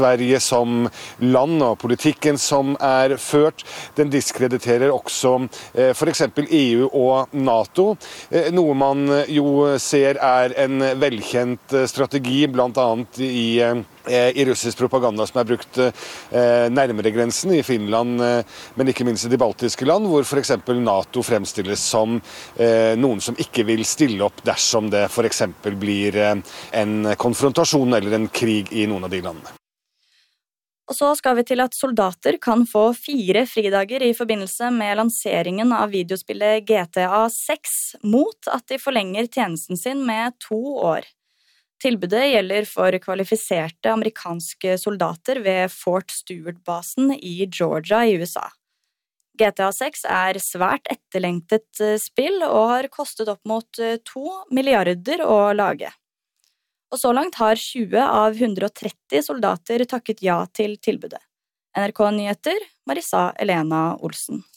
Sverige som land og politikken som ført, den diskrediterer også for eksempel EU og NATO, noe man jo ser en velkjent strategi, blant annet i russisk propaganda som brukt nærmere grensen i Finland, men ikke minst i de baltiske land, hvor for eksempel NATO fremstilles som noen som ikke vil stille opp dersom det for eksempel blir en konfrontasjon eller en krig i noen av de landene. Og så skal vi til at soldater kan få 4 fridager i forbindelse med lanseringen av videospillet GTA 6 mot at de forlenger tjenesten sin med 2 år. Tilbudet gjelder for kvalifiserte amerikanske soldater ved Fort Stewart-basen i Georgia i USA. GTA 6 svært etterlengtet spill og har kostet opp mot 2 milliarder å lage. Og så langt har 20 av 130 soldater takket ja til tilbudet. NRK Nyheter, Marisa Elena Olsen.